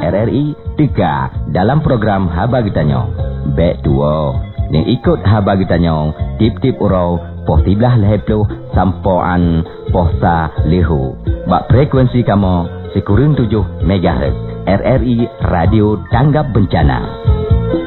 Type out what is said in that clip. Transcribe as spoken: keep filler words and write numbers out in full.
R R I tiga dalam program Haba Gitanyo. Bek dua, ni ikut Haba Gitanyo, tip-tip urau, poh tiblah lehepluh, sampoan, pohsa lehu. Bak frekuensi kamu, sekurang tujuh megahertz. R R I Radio Tanggap Bencana.